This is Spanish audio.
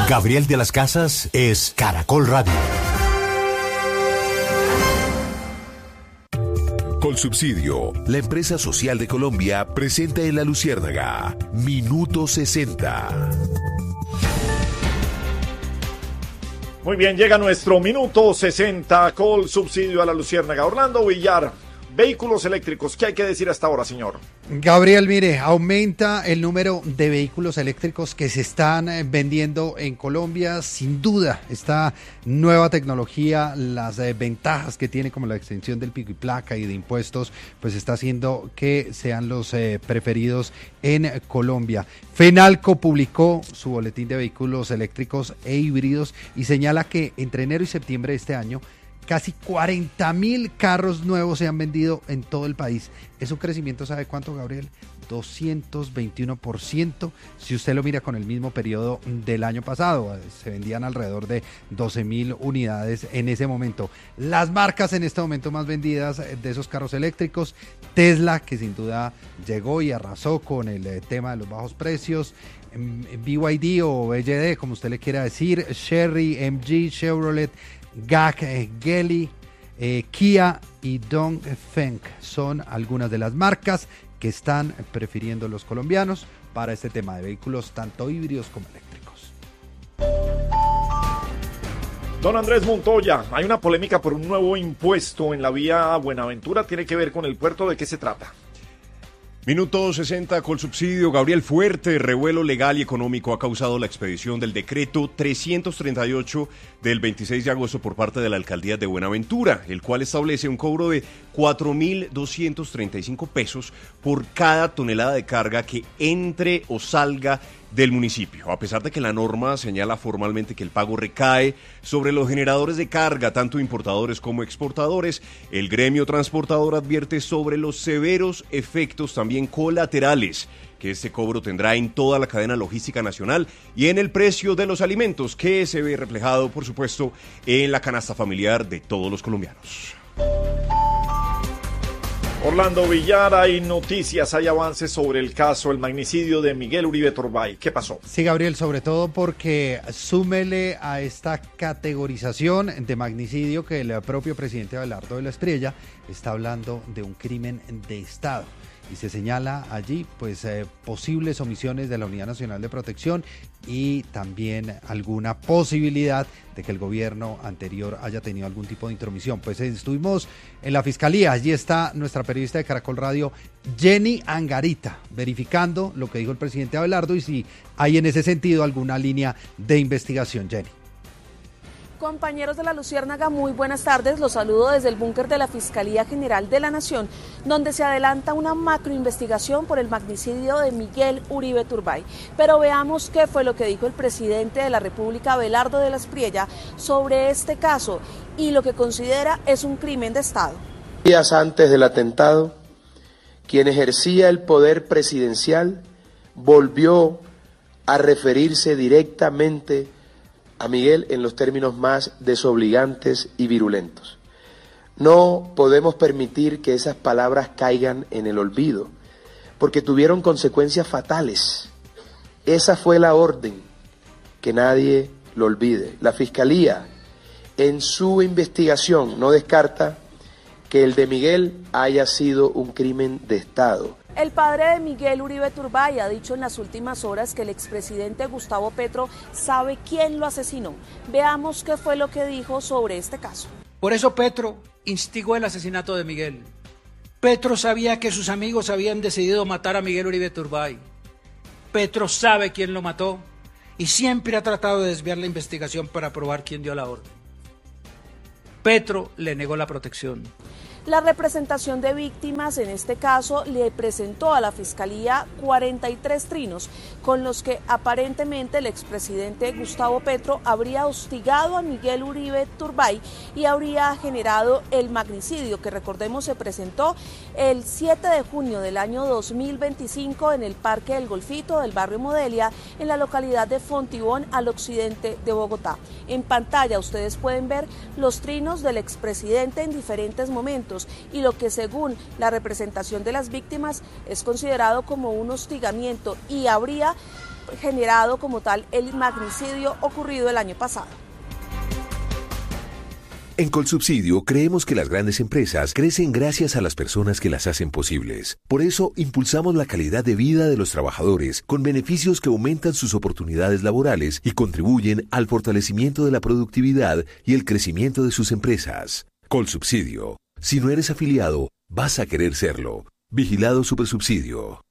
Gabriel de las Casas es Caracol Radio. Colsubsidio, la empresa social de Colombia, presenta en La Luciérnaga Minuto 60. Muy bien, llega nuestro Minuto 60 Colsubsidio a La Luciérnaga. Orlando Villar, vehículos eléctricos, ¿qué hay que decir hasta ahora, señor? Gabriel, mire, aumenta el número de vehículos eléctricos que se están vendiendo en Colombia. Sin duda, esta nueva tecnología, las ventajas que tiene como la extensión del pico y placa y de impuestos, pues está haciendo que sean los preferidos en Colombia. Fenalco publicó su boletín de vehículos eléctricos e híbridos y señala que entre enero y septiembre de este año casi 40.000 carros nuevos se han vendido en todo el país. Es un crecimiento, ¿sabe cuánto, Gabriel? 221%, si usted lo mira con el mismo periodo del año pasado. Se vendían alrededor de 12.000 unidades en ese momento. Las marcas en este momento más vendidas de esos carros eléctricos: Tesla, que sin duda llegó y arrasó con el tema de los bajos precios, BYD o BYD, como usted le quiera decir, Chery, MG, Chevrolet, GAC, Geely, Kia y Dongfeng son algunas de las marcas que están prefiriendo los colombianos para este tema de vehículos tanto híbridos como eléctricos. Don Andrés Montoya, hay una polémica por un nuevo impuesto en la vía Buenaventura, tiene que ver con el puerto. ¿De qué se trata? Minuto 60 Colsubsidio. Gabriel, fuerte revuelo legal y económico ha causado la expedición del decreto 338 del 26 de agosto por parte de la alcaldía de Buenaventura, el cual establece un cobro de 4.235 pesos por cada tonelada de carga que entre o salga del municipio, a pesar de que la norma señala formalmente que el pago recae sobre los generadores de carga, tanto importadores como exportadores. El gremio transportador advierte sobre los severos efectos también colaterales que este cobro tendrá en toda la cadena logística nacional y en el precio de los alimentos, que se ve reflejado, por supuesto, en la canasta familiar de todos los colombianos. Orlando Villar, hay noticias, hay avances sobre el caso, el magnicidio de Miguel Uribe Turbay. ¿Qué pasó? Sí, Gabriel, sobre todo porque súmele a esta categorización de magnicidio que el propio presidente Abelardo de la Espriella está hablando de un crimen de Estado. Y se señala allí pues posibles omisiones de la Unidad Nacional de Protección y también alguna posibilidad de que el gobierno anterior haya tenido algún tipo de intromisión. Pues estuvimos en la Fiscalía, allí está nuestra periodista de Caracol Radio, Jenny Angarita, verificando lo que dijo el presidente Abelardo y si hay en ese sentido alguna línea de investigación. Jenny. Compañeros de La Luciérnaga, muy buenas tardes. Los saludo desde el búnker de la Fiscalía General de la Nación, donde se adelanta una macroinvestigación por el magnicidio de Miguel Uribe Turbay. Pero veamos qué fue lo que dijo el presidente de la República, Abelardo de la Espriella, sobre este caso y lo que considera es un crimen de Estado. Días antes del atentado, quien ejercía el poder presidencial volvió a referirse directamente a Miguel en los términos más desobligantes y virulentos. No podemos permitir que esas palabras caigan en el olvido, porque tuvieron consecuencias fatales. Esa fue la orden, que nadie lo olvide. La Fiscalía, en su investigación, no descarta que el de Miguel haya sido un crimen de Estado. El padre de Miguel Uribe Turbay ha dicho en las últimas horas que el expresidente Gustavo Petro sabe quién lo asesinó. Veamos qué fue lo que dijo sobre este caso. Por eso Petro instigó el asesinato de Miguel. Petro sabía que sus amigos habían decidido matar a Miguel Uribe Turbay. Petro sabe quién lo mató y siempre ha tratado de desviar la investigación para probar quién dio la orden. Petro le negó la protección. La representación de víctimas en este caso le presentó a la Fiscalía 43 trinos con los que aparentemente el expresidente Gustavo Petro habría hostigado a Miguel Uribe Turbay y habría generado el magnicidio que, recordemos, se presentó el 7 de junio del año 2025 en el Parque del Golfito del barrio Modelia, en la localidad de Fontibón, al occidente de Bogotá. En pantalla ustedes pueden ver los trinos del expresidente en diferentes momentos y lo que, según la representación de las víctimas, es considerado como un hostigamiento y habría generado como tal el magnicidio ocurrido el año pasado. En Colsubsidio creemos que las grandes empresas crecen gracias a las personas que las hacen posibles. Por eso impulsamos la calidad de vida de los trabajadores con beneficios que aumentan sus oportunidades laborales y contribuyen al fortalecimiento de la productividad y el crecimiento de sus empresas. Colsubsidio. Si no eres afiliado, vas a querer serlo. Vigilado Supersubsidio.